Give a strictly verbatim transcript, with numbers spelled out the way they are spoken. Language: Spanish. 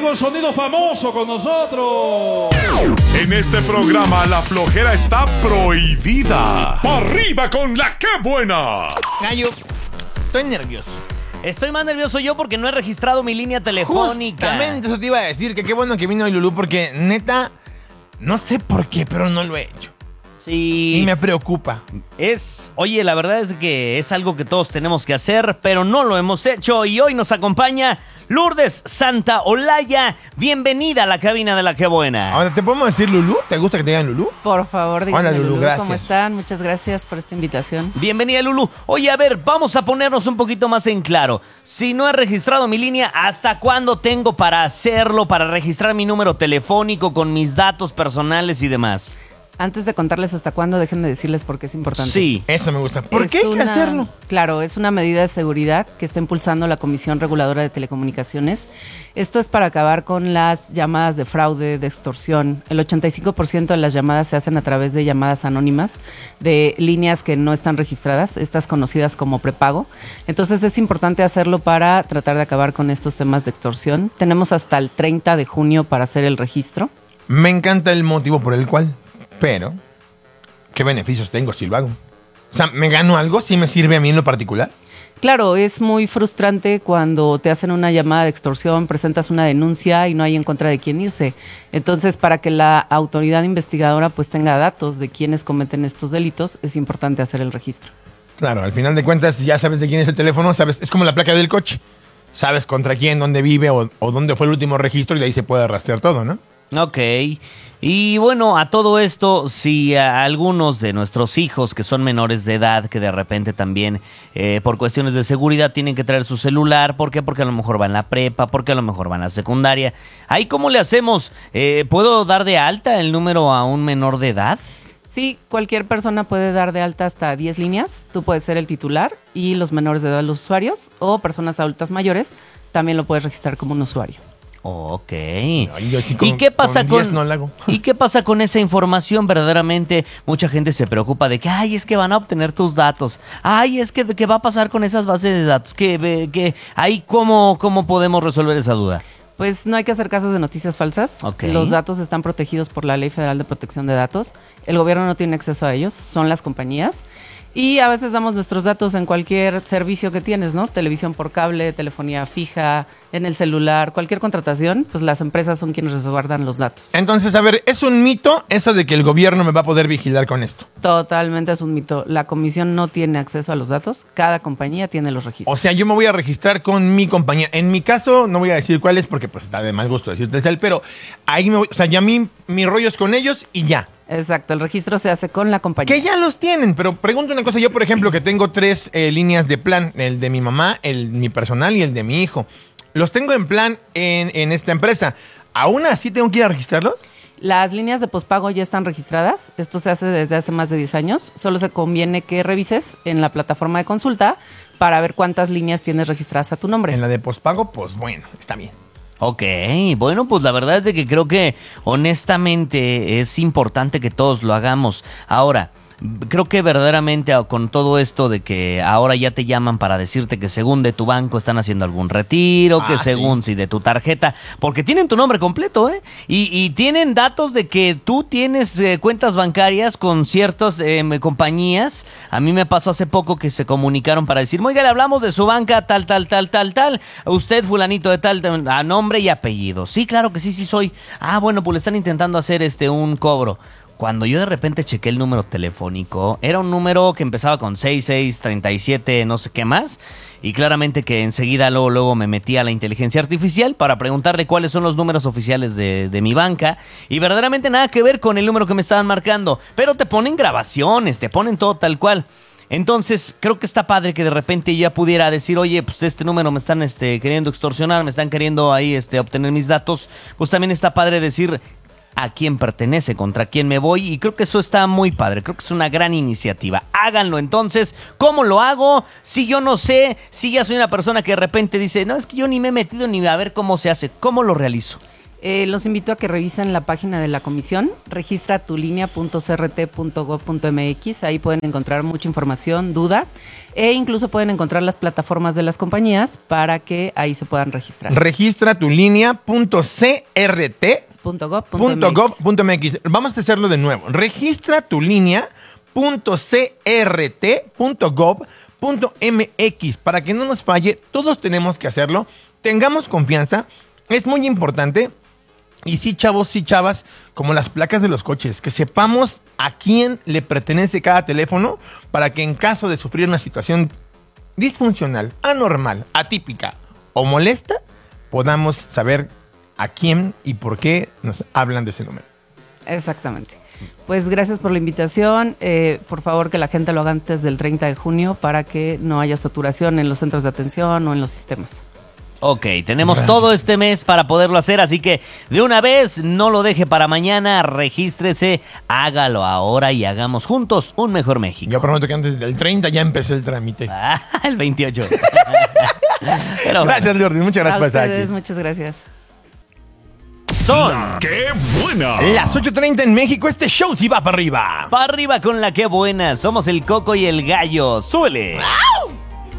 llegó el sonido famoso con nosotros. En este programa la flojera está prohibida. ¡Arriba con la que buena! Gallo, estoy nervioso. Estoy más nervioso yo porque no he registrado mi línea telefónica. Justamente eso te iba a decir, que qué bueno que vino hoy Lulú, porque neta, no sé por qué, pero no lo he hecho. Sí. Y me preocupa. Es, oye, la verdad es que es algo que todos tenemos que hacer, pero no lo hemos hecho. Y hoy nos acompaña Lourdes Santaolalla. Bienvenida a la cabina de La Qué Buena. Ahora, ¿te podemos decir Lulú? ¿Te gusta que te digan Lulú? Por favor, díganme, Hola, Lulú, Lulú, gracias. ¿cómo están? Muchas gracias por esta invitación. Bienvenida, Lulú. Oye, a ver, vamos a ponernos un poquito más en claro. Si no he registrado mi línea, ¿hasta cuándo tengo para hacerlo, para registrar mi número telefónico con mis datos personales y demás? Antes de contarles hasta cuándo, déjenme decirles por qué es importante. Sí. Eso me gusta. ¿Por Es qué hay que una- hacerlo? Claro, es una medida de seguridad que está impulsando la Comisión Reguladora de Telecomunicaciones. Esto es para acabar con las llamadas de fraude, de extorsión. El ochenta y cinco por ciento de las llamadas se hacen a través de llamadas anónimas, de líneas que no están registradas, estas conocidas como prepago. Entonces es importante hacerlo para tratar de acabar con estos temas de extorsión. Tenemos hasta el treinta de junio para hacer el registro. Me encanta el motivo por el cual, pero ¿qué beneficios tengo si lo hago? O sea, ¿me gano algo? ¿Sí me sirve a mí en lo particular? Claro, es muy frustrante cuando te hacen una llamada de extorsión, presentas una denuncia y no hay en contra de quién irse. Entonces, para que la autoridad investigadora pues tenga datos de quiénes cometen estos delitos, es importante hacer el registro. Claro, al final de cuentas ya sabes de quién es el teléfono, sabes, es como la placa del coche. Sabes contra quién, dónde vive o, o dónde fue el último registro y de ahí se puede rastrear todo, ¿no? Ok. Y bueno, a todo esto, si a algunos de nuestros hijos que son menores de edad, que de repente también eh, por cuestiones de seguridad tienen que traer su celular, ¿por qué? Porque a lo mejor van a la prepa, porque a lo mejor van a la secundaria. ¿Ahí cómo le hacemos? Eh, ¿Puedo dar de alta el número a un menor de edad? Sí, cualquier persona puede dar de alta hasta diez líneas. Tú puedes ser el titular y los menores de edad los usuarios, o personas adultas mayores también lo puedes registrar como un usuario. Ok. Ay, yo aquí con- ¿Y qué pasa con con, diez no la hago. ¿Y qué pasa con esa información? Verdaderamente mucha gente se preocupa de que, ay, es que van a obtener tus datos. Ay, es que qué va a pasar con esas bases de datos. Que, que ahí cómo cómo podemos resolver esa duda. Pues no hay que hacer casos de noticias falsas. Ok. Los datos están protegidos por la Ley Federal de Protección de Datos. El gobierno no tiene acceso a ellos, son las compañías. Y a veces damos nuestros datos en cualquier servicio que tienes, ¿no? Televisión por cable, telefonía fija, en el celular, cualquier contratación, pues las empresas son quienes resguardan los datos. Entonces, a ver, ¿es un mito eso de que el gobierno me va a poder vigilar con esto? Totalmente es un mito. La comisión no tiene acceso a los datos. Cada compañía tiene los registros. O sea, yo me voy a registrar con mi compañía. En mi caso, no voy a decir cuál es porque pues está de mal gusto decirte el, pero ahí me voy, o sea, ya mi, mi rollo es con ellos y ya. Exacto, el registro se hace con la compañía. Que ya los tienen, pero pregunto una cosa. Yo, por ejemplo, que tengo tres eh, líneas de plan. El de mi mamá, el mi personal y el de mi hijo. Los tengo en plan en, en esta empresa. ¿Aún así tengo que ir a registrarlos? Las líneas de pospago ya están registradas. Esto se hace desde hace más de diez años. Solo se conviene que revises en la plataforma de consulta para ver cuántas líneas tienes registradas a tu nombre. En la de pospago, pues bueno, está bien. Ok, bueno, pues la verdad es de que creo que honestamente es importante que todos lo hagamos. Ahora, creo que verdaderamente con todo esto de que ahora ya te llaman para decirte que según de tu banco están haciendo algún retiro, Ah, que según sí. si de tu tarjeta, porque tienen tu nombre completo, ¿eh? Y, y tienen datos de que tú tienes eh, cuentas bancarias con ciertas eh, compañías. A mí me pasó hace poco que se comunicaron para decir, oiga, le hablamos de su banca, tal, tal, tal, tal, tal. Usted, fulanito de tal, tal, a nombre y apellido. Sí, claro que sí, sí soy. Ah, bueno, pues le están intentando hacer este un cobro. Cuando yo de repente chequé el número telefónico, era un número que empezaba con sesenta y seis, treinta y siete, no sé qué más. Y claramente que enseguida luego, luego me metí a la inteligencia artificial para preguntarle cuáles son los números oficiales de, de mi banca. Y verdaderamente nada que ver con el número que me estaban marcando. Pero te ponen grabaciones, te ponen todo tal cual. Entonces, creo que está padre que de repente ya pudiera decir, oye, pues este número me están este, queriendo extorsionar, me están queriendo ahí este, obtener mis datos. Pues también está padre decir a quién pertenece, contra quién me voy, y creo que eso está muy padre, creo que es una gran iniciativa. Háganlo entonces. ¿Cómo lo hago? Si yo no sé, si ya soy una persona que de repente dice, no, es que yo ni me he metido ni a ver cómo se hace, ¿cómo lo realizo? Eh, los invito a que revisen la página de la comisión, registra tu línea punto c r t punto gov punto m x, ahí pueden encontrar mucha información, dudas, e incluso pueden encontrar las plataformas de las compañías para que ahí se puedan registrar. Registra tu línea punto c r t punto gov punto m x. Vamos a hacerlo de nuevo. Registra tu línea punto c r t punto gov punto m x. Para que no nos falle, todos tenemos que hacerlo. Tengamos confianza. Es muy importante. Y sí, chavos, sí, chavas, como las placas de los coches, que sepamos a quién le pertenece cada teléfono para que en caso de sufrir una situación disfuncional, anormal, atípica o molesta, podamos saber a quién y por qué nos hablan de ese número. Exactamente. Pues gracias por la invitación. Eh, por favor, que la gente lo haga antes del treinta de junio para que no haya saturación en los centros de atención o en los sistemas. Ok, tenemos Gracias. todo este mes para poderlo hacer, así que de una vez no lo deje para mañana, regístrese, hágalo ahora y hagamos juntos un mejor México. Yo prometo que antes del treinta ya empecé el trámite. Ah, el veintiocho. Pero bueno, Gracias, Lourdes. Muchas gracias A por estar ustedes, aquí. muchas gracias. son ¡Qué buena! Las ocho treinta en México, este show sí va para arriba. para arriba con la que buena, somos el Coco y el Gallo, suele.